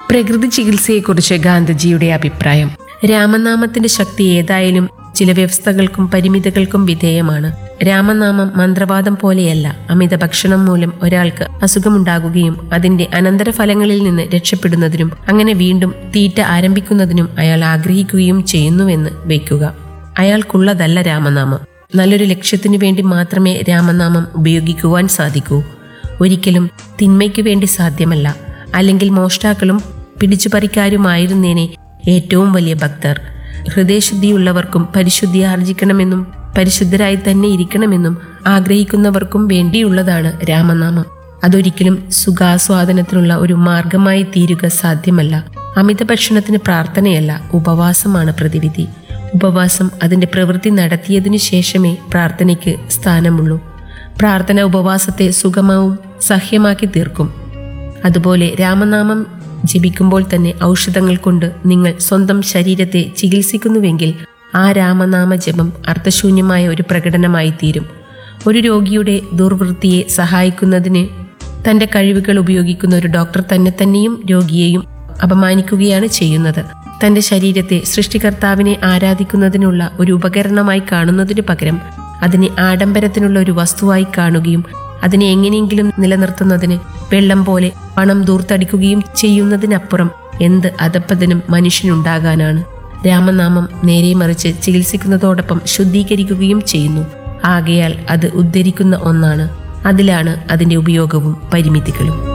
പ്രകൃതി ചികിത്സയെക്കുറിച്ച് ഗാന്ധിജിയുടെ അഭിപ്രായം. രാമനാമത്തിന്റെ ശക്തി ഏതായാലും ചില വ്യവസ്ഥകൾക്കും പരിമിതികൾക്കും വിധേയമാണ്. രാമനാമം മന്ത്രവാദം പോലെയല്ല. അമിത ഭക്ഷണം മൂലം ഒരാൾക്ക് അസുഖമുണ്ടാകുകയും അതിന്റെ അനന്തരഫലങ്ങളിൽ നിന്ന് രക്ഷപ്പെടുന്നതിനും അങ്ങനെ വീണ്ടും തീറ്റ ആരംഭിക്കുന്നതിനും അയാൾ ആഗ്രഹിക്കുകയും ചെയ്യുന്നുവെന്ന് വയ്ക്കുക. അയാൾക്കുള്ളതല്ല രാമനാമം. നല്ലൊരു ലക്ഷ്യത്തിനു വേണ്ടി മാത്രമേ രാമനാമം ഉപയോഗിക്കുവാൻ സാധിക്കൂ. ഒരിക്കലും തിന്മയ്ക്കു വേണ്ടി സാധ്യമല്ല. അല്ലെങ്കിൽ മോഷ്ടാക്കളും പിടിച്ചുപറിക്കാരുമായിരുന്നേനെ ഏറ്റവും വലിയ ഭക്തർ. ഹൃദയശുദ്ധിയുള്ളവർക്കും പരിശുദ്ധി ആർജിക്കണമെന്നും പരിശുദ്ധരായി തന്നെ ഇരിക്കണമെന്നും ആഗ്രഹിക്കുന്നവർക്കും വേണ്ടിയുള്ളതാണ് രാമനാമം. അതൊരിക്കലും സുഖാസ്വാദനത്തിനുള്ള ഒരു മാർഗമായി തീരുക സാധ്യമല്ല. അമിത ഭക്ഷണത്തിന് പ്രാർത്ഥനയല്ല, ഉപവാസമാണ് പ്രതിവിധി. ഉപവാസം അതിന്റെ പ്രവൃത്തി നടത്തിയതിനു ശേഷമേ പ്രാർത്ഥനയ്ക്ക് സ്ഥാനമുള്ളൂ. പ്രാർത്ഥന ഉപവാസത്തെ സുഗമവും സഹ്യമാക്കി തീർക്കും. അതുപോലെ രാമനാമം ജപിക്കുമ്പോൾ തന്നെ ഔഷധങ്ങൾ കൊണ്ട് നിങ്ങൾ സ്വന്തം ശരീരത്തെ ചികിത്സിക്കുന്നുവെങ്കിൽ ആ രാമനാമ ജപം അർത്ഥശൂന്യമായ ഒരു പ്രകടനമായി തീരും. ഒരു രോഗിയുടെ ദുർവൃത്തിയെ സഹായിക്കുന്നതിന് തന്റെ കഴിവുകൾ ഉപയോഗിക്കുന്ന ഒരു ഡോക്ടർ തന്നെയും രോഗിയെയും അപമാനിക്കുകയാണ് ചെയ്യുന്നത്. തന്റെ ശരീരത്തെ സൃഷ്ടികർത്താവിനെ ആരാധിക്കുന്നതിനുള്ള ഒരു ഉപകരണമായി കാണുന്നതിനു പകരം അതിനെ ആഡംബരത്തിനുള്ള ഒരു വസ്തുവായി കാണുകയും അതിനെ എങ്ങനെയെങ്കിലും നിലനിർത്തുന്നതിന് വെള്ളം പോലെ പണം ദൂർത്തടിക്കുകയും ചെയ്യുന്നതിനപ്പുറം എന്ത് അധപ്പതനും മനുഷ്യനുണ്ടാകാനാണ്. രാമനാമം നേരെ മറിച്ച് ചികിത്സിക്കുന്നതോടൊപ്പം ശുദ്ധീകരിക്കുകയും ചെയ്യുന്നു. ആകയാൽ അത് ഉദ്ധരിക്കുന്ന ഒന്നാണ്. അതിലാണ് അതിന്റെ ഉപയോഗവും പരിമിതികളും.